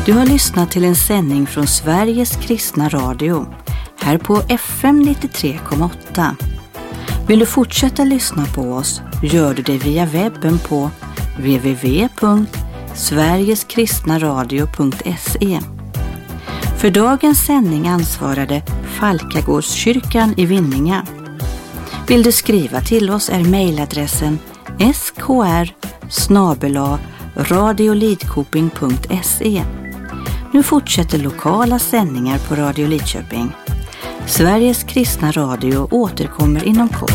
Du har lyssnat till en sändning från Sveriges kristna radio, här på FM 93,8. Vill du fortsätta lyssna på oss, gör du det via webben på www.sverigeskristnaradio.se. För dagens sändning ansvarade Falkagårdskyrkan i Vinninga. Vill du skriva till oss är mejladressen skr@radiolidkoping.se. Nu fortsätter lokala sändningar på Radio Lidköping. Sveriges kristna radio återkommer inom kort.